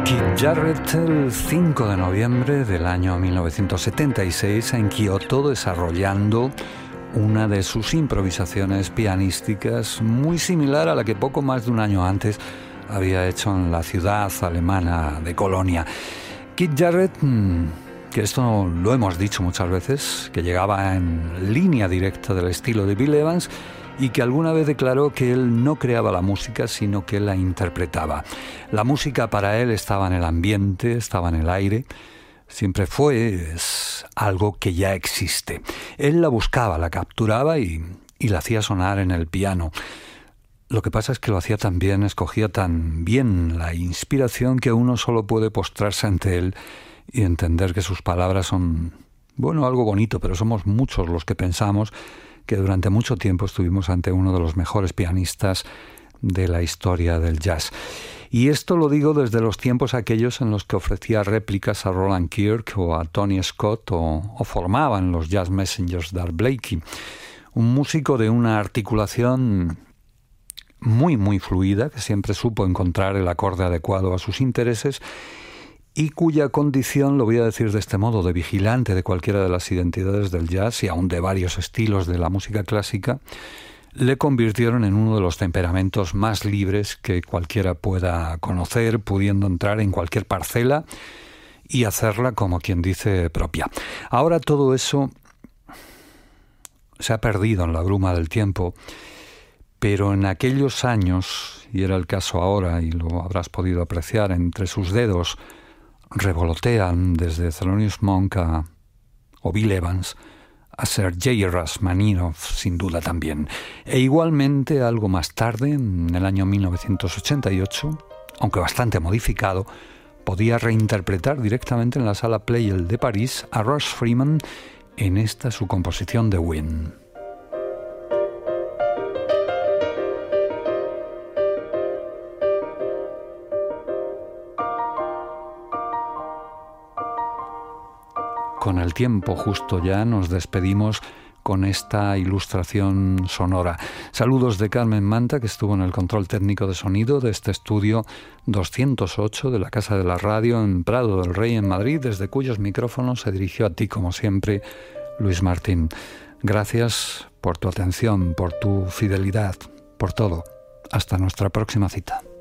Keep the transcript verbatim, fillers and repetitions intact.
Keith Jarrett, el cinco de noviembre del año mil novecientos setenta y seis, en Kioto, desarrollando una de sus improvisaciones pianísticas muy similar a la que poco más de un año antes había hecho en la ciudad alemana de Colonia. Keith Jarrett, que esto lo hemos dicho muchas veces, que llegaba en línea directa del estilo de Bill Evans y que alguna vez declaró que él no creaba la música, sino que la interpretaba. La música para él estaba en el ambiente, estaba en el aire, siempre fue, es algo que ya existe. Él la buscaba, la capturaba y, y la hacía sonar en el piano. Lo que pasa es que lo hacía tan bien, escogía tan bien la inspiración, que uno solo puede postrarse ante él y entender que sus palabras son, bueno, algo bonito, pero somos muchos los que pensamos que durante mucho tiempo estuvimos ante uno de los mejores pianistas de la historia del jazz. Y esto lo digo desde los tiempos aquellos en los que ofrecía réplicas a Roland Kirk o a Tony Scott o, o formaban los Jazz Messengers de Art Blakey. Un músico de una articulación muy, muy fluida, que siempre supo encontrar el acorde adecuado a sus intereses y cuya condición, lo voy a decir de este modo, de vigilante de cualquiera de las identidades del jazz y aún de varios estilos de la música clásica, le convirtieron en uno de los temperamentos más libres que cualquiera pueda conocer, pudiendo entrar en cualquier parcela y hacerla, como quien dice, propia. Ahora todo eso se ha perdido en la bruma del tiempo, pero en aquellos años, y era el caso ahora y lo habrás podido apreciar, entre sus dedos revolotean desde Thelonious Monk a, o Bill Evans a Sergei Rachmaninoff, sin duda también. E igualmente, algo más tarde, en el año mil novecientos ochenta y ocho, aunque bastante modificado, podía reinterpretar directamente en la Sala Pleyel de París a Russ Freeman en esta su composición de Wind. Con el tiempo justo ya nos despedimos con esta ilustración sonora. Saludos de Carmen Manta, que estuvo en el control técnico de sonido de este estudio doscientos ocho de la Casa de la Radio en Prado del Rey, en Madrid, desde cuyos micrófonos se dirigió a ti, como siempre, Luis Martín. Gracias por tu atención, por tu fidelidad, por todo. Hasta nuestra próxima cita.